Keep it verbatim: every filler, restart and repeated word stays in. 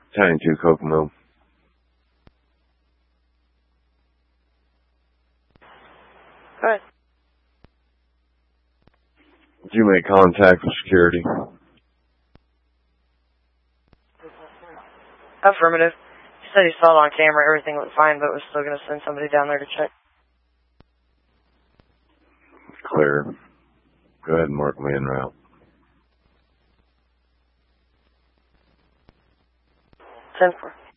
Tiny two Kokomo. Alright. Did you make contact with security? Affirmative. He said he saw it on camera, everything looked fine, but was still going to send somebody down there to check. Clear. Go ahead and mark me en route. ten four.